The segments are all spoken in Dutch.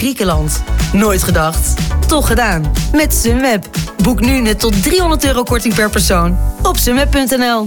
Griekenland. Nooit gedacht, toch gedaan. Met Sunweb. Boek nu net tot €300 korting per persoon op sunweb.nl.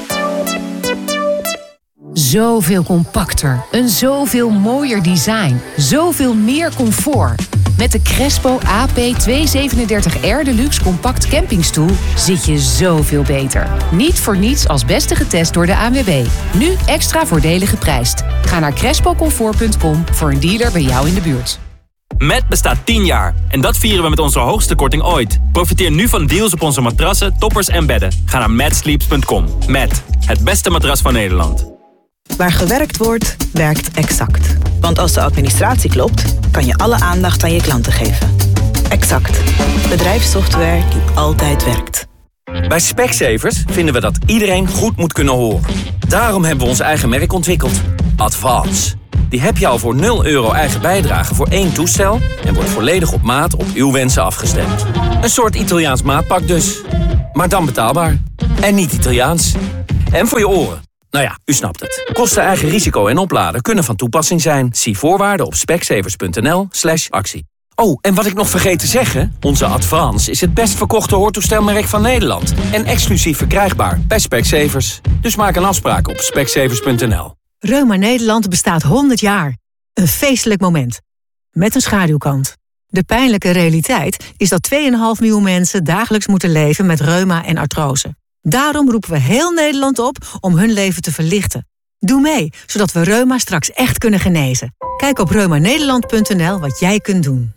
Zoveel compacter, een zoveel mooier design, zoveel meer comfort. Met de Crespo AP237R Deluxe Compact Campingstoel zit je zoveel beter. Niet voor niets als beste getest door de ANWB. Nu extra voordelig geprijsd. Ga naar crespocomfort.com voor een dealer bij jou in de buurt. Met bestaat 10 jaar en dat vieren we met onze hoogste korting ooit. Profiteer nu van deals op onze matrassen, toppers en bedden. Ga naar matsleeps.com. Met het beste matras van Nederland. Waar gewerkt wordt, werkt Exact. Want als de administratie klopt, kan je alle aandacht aan je klanten geven. Exact. Bedrijfssoftware die altijd werkt. Bij Specsavers vinden we dat iedereen goed moet kunnen horen. Daarom hebben we ons eigen merk ontwikkeld. Advance. Die heb je al voor €0 eigen bijdrage voor 1 toestel en wordt volledig op maat op uw wensen afgestemd. Een soort Italiaans maatpak dus. Maar dan betaalbaar. En niet Italiaans. En voor je oren. Nou ja, u snapt het. Kosten, eigen risico en opladen kunnen van toepassing zijn. Zie voorwaarden op specsavers.nl/actie. Oh, en wat ik nog vergeet te zeggen. Onze Advance is het best verkochte hoortoestelmerk van Nederland. En exclusief verkrijgbaar bij Specsavers. Dus maak een afspraak op specsavers.nl. Reuma Nederland bestaat 100 jaar. Een feestelijk moment. Met een schaduwkant. De pijnlijke realiteit is dat 2,5 miljoen mensen dagelijks moeten leven met reuma en artrose. Daarom roepen we heel Nederland op om hun leven te verlichten. Doe mee, zodat we reuma straks echt kunnen genezen. Kijk op reumanederland.nl wat jij kunt doen.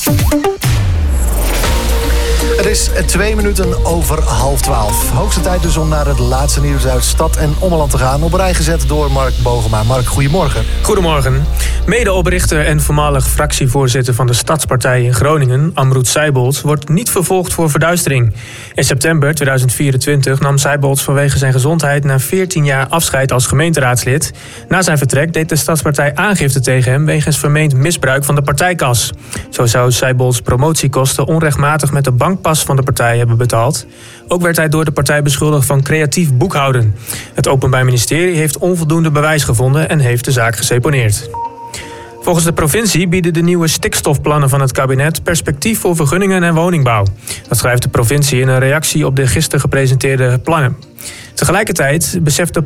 Het is 2 minuten over 11:30. Hoogste tijd dus om naar het laatste nieuws uit stad en ommeland te gaan. Op rij gezet door Mark Bogema. Mark, goedemorgen. Goedemorgen. Medeoprichter en voormalig fractievoorzitter van de Stadspartij in Groningen, Amroet Seibold, wordt niet vervolgd voor verduistering. In september 2024 nam Seibold vanwege zijn gezondheid na 14 jaar afscheid als gemeenteraadslid. Na zijn vertrek deed de Stadspartij aangifte tegen hem wegens vermeend misbruik van de partijkas. Zo zou Seibolds promotiekosten onrechtmatig met de bankpas van de partij hebben betaald. Ook werd hij door de partij beschuldigd van creatief boekhouden. Het Openbaar Ministerie heeft onvoldoende bewijs gevonden en heeft de zaak geseponeerd. Volgens de provincie bieden de nieuwe stikstofplannen van het kabinet perspectief voor vergunningen en woningbouw. Dat schrijft de provincie in een reactie op de gisteren gepresenteerde plannen. Tegelijkertijd beseft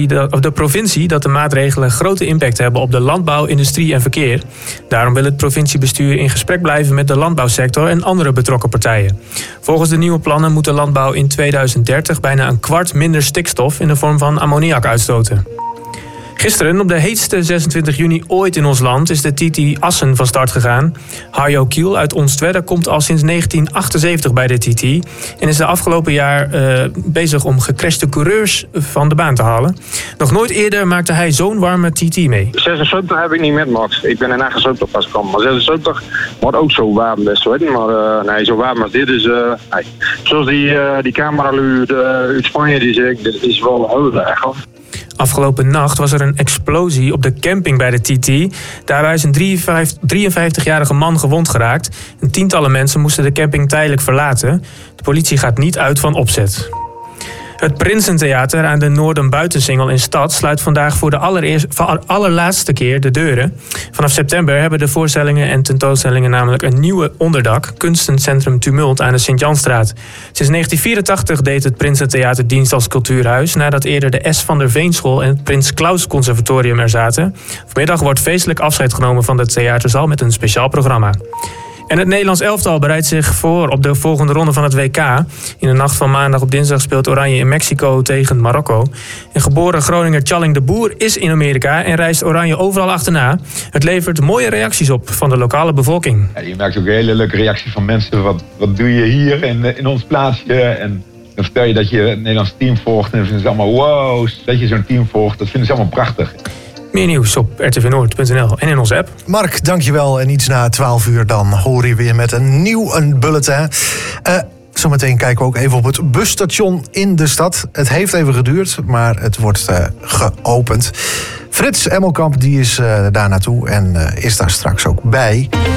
de provincie dat de maatregelen grote impact hebben op de landbouw, industrie en verkeer. Daarom wil het provinciebestuur in gesprek blijven met de landbouwsector en andere betrokken partijen. Volgens de nieuwe plannen moet de landbouw in 2030 bijna een kwart minder stikstof in de vorm van ammoniak uitstoten. Gisteren, op de heetste 26 juni ooit in ons land, is de TT Assen van start gegaan. Harjo Kiel uit Onstwedde komt al sinds 1978 bij de TT en is de afgelopen jaar bezig om gecrashte coureurs van de baan te halen. Nog nooit eerder maakte hij zo'n warme TT mee. 76 heb ik niet met, Max. Ik ben in 78 pas gekomen. Maar 76 wordt ook zo warm best, weet je. Maar nee, zo warm als dit is... nee. Zoals die camera uit Spanje, die zegt, dit is wel heel erg. Afgelopen nacht was er een explosie op de camping bij de TT. Daarbij is een 53-jarige man gewond geraakt. En tientallen mensen moesten de camping tijdelijk verlaten. De politie gaat niet uit van opzet. Het Prinsentheater aan de Noorderbuitensingel in Stad sluit vandaag voor de allerlaatste keer de deuren. Vanaf september hebben de voorstellingen en tentoonstellingen namelijk een nieuwe onderdak, Kunstencentrum Tumult aan de Sint-Janstraat. Sinds 1984 deed het Prinsentheater dienst als cultuurhuis, nadat eerder de S. van der Veenschool en het Prins Claus Conservatorium er zaten. Vanmiddag wordt feestelijk afscheid genomen van de theaterzaal met een speciaal programma. En het Nederlands elftal bereidt zich voor op de volgende ronde van het WK. In de nacht van maandag op dinsdag speelt Oranje in Mexico tegen Marokko. En geboren Groninger Tjalling de Boer is in Amerika en reist Oranje overal achterna. Het levert mooie reacties op van de lokale bevolking. Ja, je merkt ook hele leuke reacties van mensen. Wat doe je hier in ons plaatsje? En dan vertel je dat je het Nederlands team volgt. En dan vinden ze allemaal wow, dat je zo'n team volgt. Dat vinden ze allemaal prachtig. Meer nieuws op rtvnoord.nl en in onze app. Mark, dankjewel. En iets na 12 uur dan hoor je weer met een nieuw bulletin. Zometeen kijken we ook even op het busstation in de stad. Het heeft even geduurd, maar het wordt geopend. Frits Emmelkamp die is daar naartoe en is daar straks ook bij.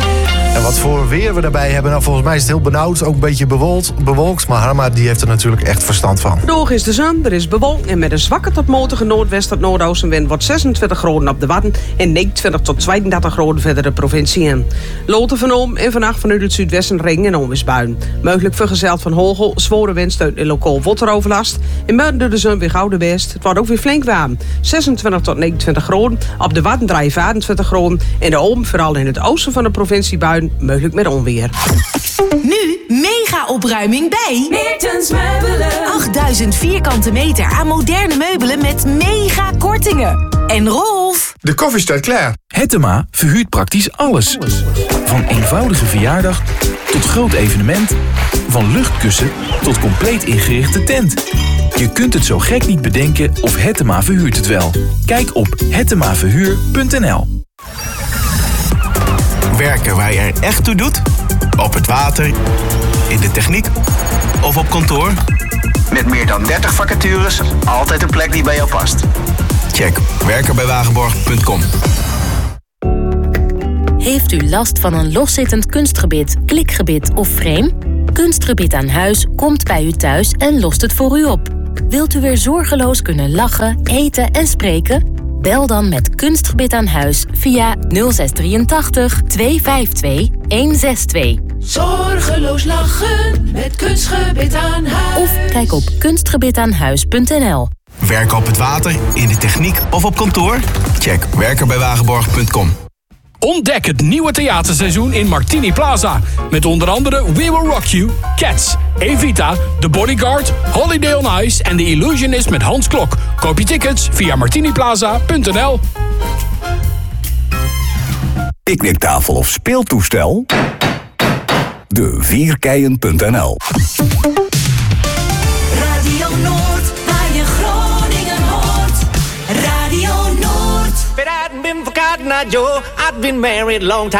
En wat voor weer we daarbij hebben, nou volgens mij is het heel benauwd. Ook een beetje bewolkt, maar Harma die heeft er natuurlijk echt verstand van. Droog is de zon, er is bewolkt en met een zwakke tot matige noordwest- tot noordoostenwind wordt 26 graden op de Wadden en 29 tot 32 graden verder de provincie in. Loten van Oom en vannacht vanuit het zuidwesten regen en onweersbuien. Mogelijk vergezeld van hagel, zware windstoot en lokaal wateroverlast. En buiten door de zon weer gouden best. Het wordt ook weer flink warm. 26 tot 29 graden. Op de Wadden draaien 24 graden. En de Oom, vooral in het oosten van de provincie buien, mogelijk met onweer. Nu mega opruiming bij Meertens Meubelen. 8000 vierkante meter aan moderne meubelen met mega kortingen. En Rolf, de koffie staat klaar. Hettema verhuurt praktisch alles. Van eenvoudige verjaardag tot groot evenement. Van luchtkussen tot compleet ingerichte tent. Je kunt het zo gek niet bedenken of Hettema verhuurt het wel. Kijk op hettemaverhuur.nl. Werken waar je er echt toe doet? Op het water, in de techniek of op kantoor? Met meer dan 30 vacatures, altijd een plek die bij jou past. Check werkenbijwagenborg.com. Heeft u last van een loszittend kunstgebit, klikgebit of frame? Kunstgebit aan huis komt bij u thuis en lost het voor u op. Wilt u weer zorgeloos kunnen lachen, eten en spreken? Bel dan met Kunstgebit aan huis via 0683 252 162. Zorgeloos lachen met Kunstgebit aan huis. Of kijk op kunstgebitaanhuis.nl. Werken op het water, in de techniek of op kantoor? Check werkenbijwagenborg.com. Ontdek het nieuwe theaterseizoen in Martini Plaza. Met onder andere We Will Rock You, Cats, Evita, The Bodyguard, Holiday on Ice en The Illusionist met Hans Klok. Koop je tickets via martiniplaza.nl. Picknicktafel of speeltoestel? De Vierkeien.nl. Radio Noord, waar je Groningen hoort. Radio Noord. If it hadn't been for Cotton Eye Joe, I'd been married long time.